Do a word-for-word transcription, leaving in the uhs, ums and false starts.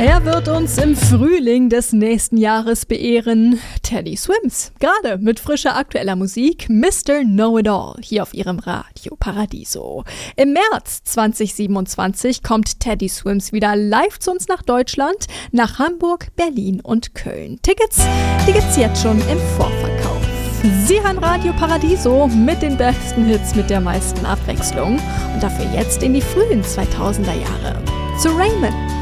Er wird uns im Frühling des nächsten Jahres beehren. Teddy Swims, gerade mit frischer aktueller Musik, Mister Know-It-All, hier auf ihrem Radio Paradiso. Im März zwanzig siebenundzwanzig kommt Teddy Swims wieder live zu uns nach Deutschland, nach Hamburg, Berlin und Köln. Tickets, die gibt's jetzt schon im Vorverkauf. Sie hören Radio Paradiso mit den besten Hits, mit der meisten Abwechslung und dafür jetzt in die frühen zweitausender Jahre. Zu Raymond.